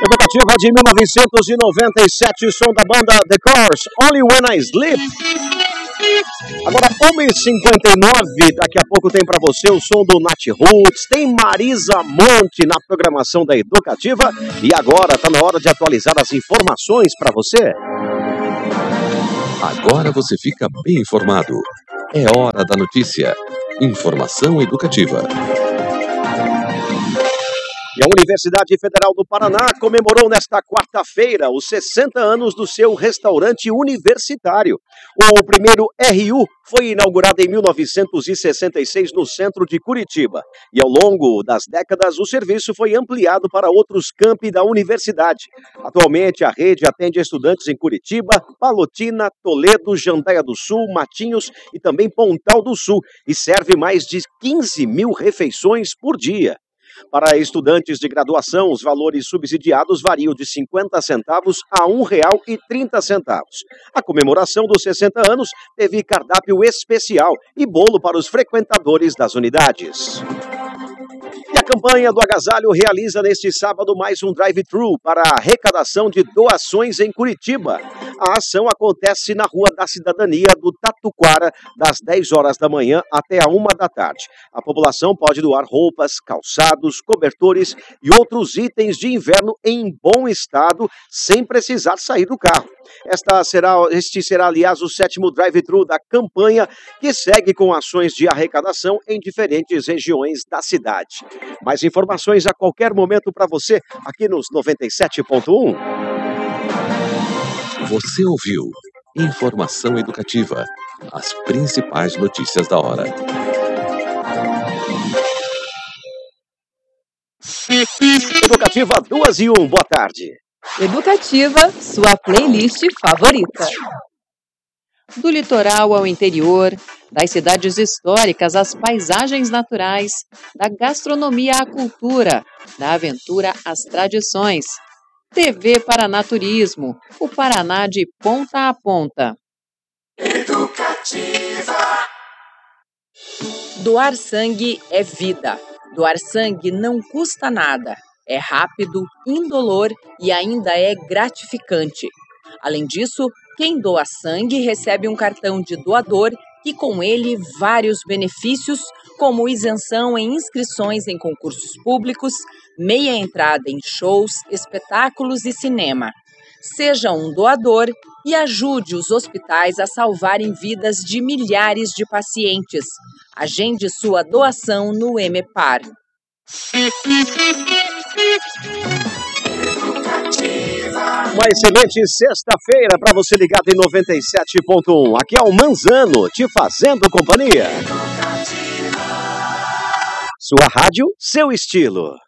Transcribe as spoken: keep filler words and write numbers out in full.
Educativa de mil novecentos e noventa e sete, som da banda The Cars, Only When I Sleep. Agora, uma e cinquenta e nove, daqui a pouco tem para você o som do Nat Roots, tem Marisa Monte na programação da Educativa. E agora está na hora de atualizar as informações para você. Agora você fica bem informado. É hora da notícia. Informação educativa. E a Universidade Federal do Paraná comemorou nesta quarta-feira os sessenta anos do seu restaurante universitário. O primeiro R U foi inaugurado em mil novecentos e sessenta e seis no centro de Curitiba. E ao longo das décadas, o serviço foi ampliado para outros campi da universidade. Atualmente, a rede atende estudantes em Curitiba, Palotina, Toledo, Jandaia do Sul, Matinhos e também Pontal do Sul. E serve mais de quinze mil refeições por dia. Para estudantes de graduação, os valores subsidiados variam de cinquenta centavos a um real e trinta centavos. A comemoração dos sessenta anos teve cardápio especial e bolo para os frequentadores das unidades. E a campanha do Agasalho realiza neste sábado mais um drive-thru para a arrecadação de doações em Curitiba. A ação acontece na Rua da Cidadania do Tatuquara, das dez horas da manhã até a uma da tarde. A população pode doar roupas, calçados, cobertores e outros itens de inverno em bom estado, sem precisar sair do carro. Esta será, este será, aliás, o sétimo drive-thru da campanha, que segue com ações de arrecadação em diferentes regiões da cidade. Mais informações a qualquer momento para você, aqui nos noventa e sete ponto um. Você ouviu Informação Educativa, as principais notícias da hora. Educativa duas e um, boa tarde. Educativa, sua playlist favorita. Do litoral ao interior, das cidades históricas às paisagens naturais, da gastronomia à cultura, da aventura às tradições. T V Paranaturismo, o Paraná de ponta a ponta. Educativa. Doar sangue é vida. Doar sangue não custa nada. É rápido, indolor e ainda é gratificante. Além disso, quem doa sangue recebe um cartão de doador e com ele vários benefícios, como isenção em inscrições em concursos públicos, meia entrada em shows, espetáculos e cinema. Seja um doador e ajude os hospitais a salvarem vidas de milhares de pacientes. Agende sua doação no EMEPAR. Uma excelente sexta-feira para você ligado em noventa e sete ponto um. Aqui é o Manzano, te fazendo companhia. Sua rádio, seu estilo.